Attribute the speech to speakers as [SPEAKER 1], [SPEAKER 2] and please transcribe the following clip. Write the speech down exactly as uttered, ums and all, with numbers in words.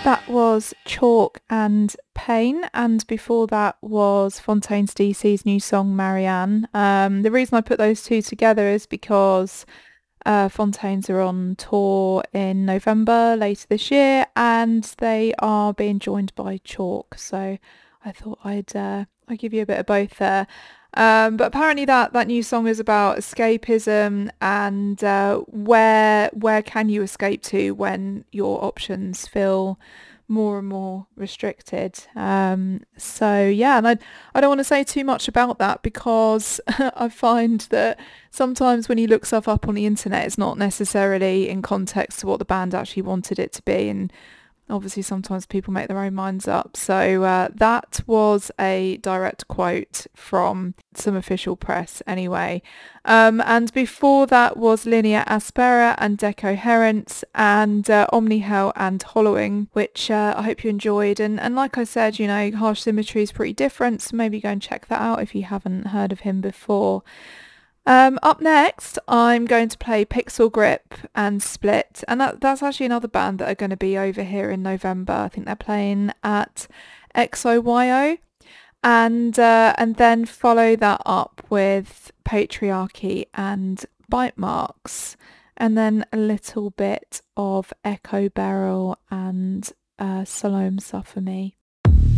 [SPEAKER 1] That was Chalk and Pain, and before that was Fontaines D C's new song Marianne. Um, the reason I put those two together is because uh, Fontaines are on tour in November later this year, and they are being joined by Chalk. So I thought I'd uh, I'd give you a bit of both there. Um, but apparently that, that new song is about escapism and uh, where where can you escape to when your options feel more and more restricted. Um, so yeah, and I I don't want to say too much about that because I find that sometimes when you look stuff up on the internet, it's not necessarily in context to what the band actually wanted it to be, and obviously sometimes people make their own minds up. So uh, that was a direct quote from some official press anyway. Um, and before that was Linea Aspera and Decoherence and uh, Omni Hell and Hollowing, which uh, I hope you enjoyed. And, and like I said, you know, Harsh Symmetry is pretty different, so maybe go and check that out if you haven't heard of him before. Um, up next, I'm going to play Pixel Grip and Split, and that, that's actually another band that are going to be over here in November. I think they're playing at X O Y O, and uh, and then follow that up with Patriarchy and Bite Marks, and then a little bit of Echo Barrel and uh, Salome Suffer Me.